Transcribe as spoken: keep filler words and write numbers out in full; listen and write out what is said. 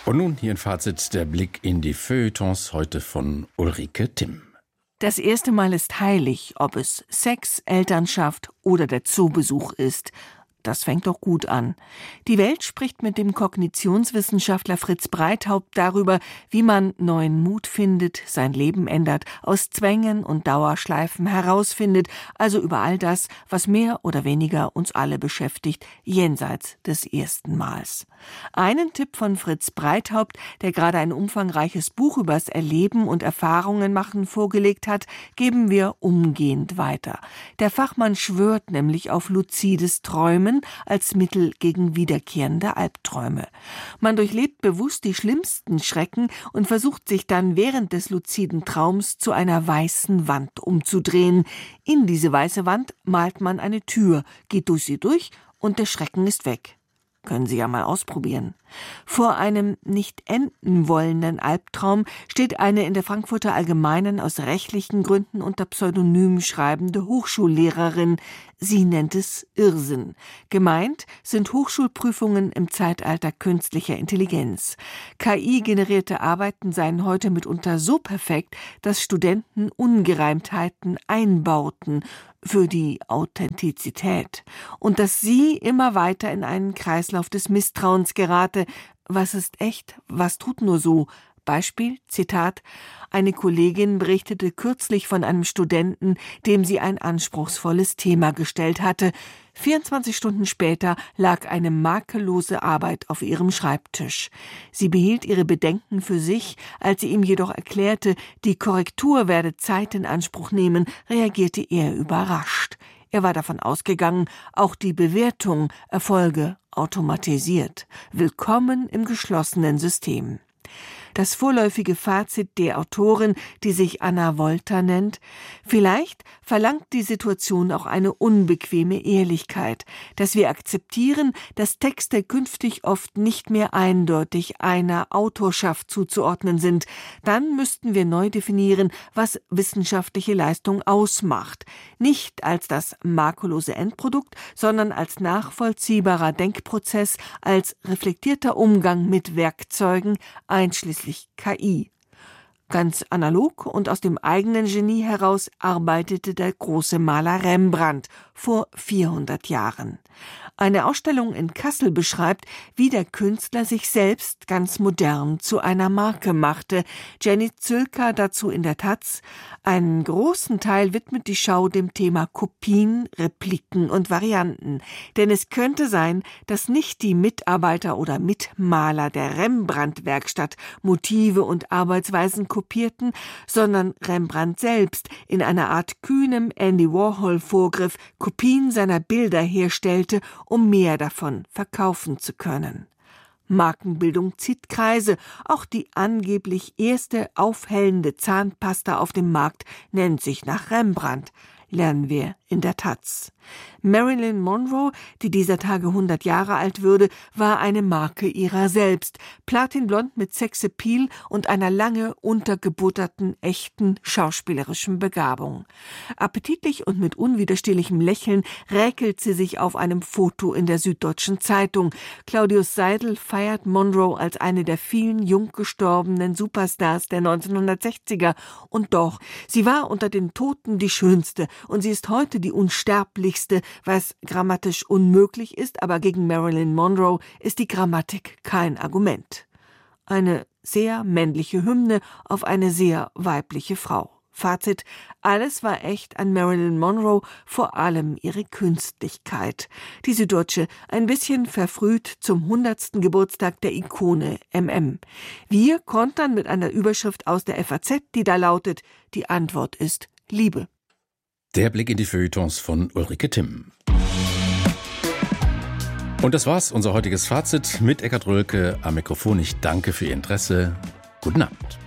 Und nun hier ein Fazit, der Blick in die Feuilletons, heute von Ulrike Timm. Das erste Mal ist heilig, ob es Sex, Elternschaft oder der Zoobesuch ist. Das fängt doch gut an. Die Welt spricht mit dem Kognitionswissenschaftler Fritz Breithaupt darüber, wie man neuen Mut findet, sein Leben ändert, aus Zwängen und Dauerschleifen herausfindet, also über all das, was mehr oder weniger uns alle beschäftigt, jenseits des ersten Mals. Einen Tipp von Fritz Breithaupt, der gerade ein umfangreiches Buch übers Erleben und Erfahrungen machen vorgelegt hat, geben wir umgehend weiter. Der Fachmann schwört nämlich auf luzides Träumen als Mittel gegen wiederkehrende Albträume. Man durchlebt bewusst die schlimmsten Schrecken und versucht sich dann während des luziden Traums zu einer weißen Wand umzudrehen. In diese weiße Wand malt man eine Tür, geht durch sie durch und der Schrecken ist weg. Können Sie ja mal ausprobieren. Vor einem nicht enden wollenden Albtraum steht eine in der Frankfurter Allgemeinen aus rechtlichen Gründen unter Pseudonym schreibende Hochschullehrerin. Sie nennt es Irrsinn. Gemeint sind Hochschulprüfungen im Zeitalter künstlicher Intelligenz. K I-generierte Arbeiten seien heute mitunter so perfekt, dass Studenten Ungereimtheiten einbauten für die Authentizität und dass sie immer weiter in einen Kreislauf des Misstrauens gerate. Was ist echt? Was tut nur so? Beispiel, Zitat, eine Kollegin berichtete kürzlich von einem Studenten, dem sie ein anspruchsvolles Thema gestellt hatte. vierundzwanzig Stunden später lag eine makellose Arbeit auf ihrem Schreibtisch. Sie behielt ihre Bedenken für sich, als sie ihm jedoch erklärte, die Korrektur werde Zeit in Anspruch nehmen, reagierte er überrascht. Er war davon ausgegangen, auch die Bewertung erfolge automatisiert. Willkommen im geschlossenen System. Das vorläufige Fazit der Autorin, die sich Anna Wolter nennt: Vielleicht verlangt die Situation auch eine unbequeme Ehrlichkeit, dass wir akzeptieren, dass Texte künftig oft nicht mehr eindeutig einer Autorschaft zuzuordnen sind. Dann müssten wir neu definieren, was wissenschaftliche Leistung ausmacht. Nicht als das makellose Endprodukt, sondern als nachvollziehbarer Denkprozess, als reflektierter Umgang mit Werkzeugen, einschließlich K I. Ganz analog und aus dem eigenen Genie heraus arbeitete der große Maler Rembrandt vor vierhundert Jahren. Eine Ausstellung in Kassel beschreibt, wie der Künstler sich selbst ganz modern zu einer Marke machte. Jenny Zülker dazu in der Taz. Einen großen Teil widmet die Schau dem Thema Kopien, Repliken und Varianten. Denn es könnte sein, dass nicht die Mitarbeiter oder Mitmaler der Rembrandt-Werkstatt Motive und Arbeitsweisen kopierten, sondern Rembrandt selbst in einer Art kühnem Andy Warhol-Vorgriff Kopien seiner Bilder herstellte, um mehr davon verkaufen zu können. Markenbildung zieht Kreise. Auch die angeblich erste aufhellende Zahnpasta auf dem Markt nennt sich nach Rembrandt, lernen wir in der Taz. Marilyn Monroe, die dieser Tage hundert Jahre alt würde, war eine Marke ihrer selbst. Platinblond mit Sexappeal und einer lange untergebutterten, echten schauspielerischen Begabung. Appetitlich und mit unwiderstehlichem Lächeln räkelt sie sich auf einem Foto in der Süddeutschen Zeitung. Claudius Seidel feiert Monroe als eine der vielen jung gestorbenen Superstars der neunzehnhundertsechziger. Und doch, sie war unter den Toten die schönste und sie ist heute die unsterblichste, was grammatisch unmöglich ist, aber gegen Marilyn Monroe ist die Grammatik kein Argument. Eine sehr männliche Hymne auf eine sehr weibliche Frau. Fazit: Alles war echt an Marilyn Monroe, vor allem ihre Künstlichkeit. Die Süddeutsche ein bisschen verfrüht zum hundertsten Geburtstag der Ikone M M. Wir kontern mit einer Überschrift aus der F A Z, die da lautet: Die Antwort ist Liebe. Der Blick in die Feuilletons von Ulrike Timm. Und das war's, unser heutiges Fazit mit Eckhard Rölke am Mikrofon. Ich danke für Ihr Interesse. Guten Abend.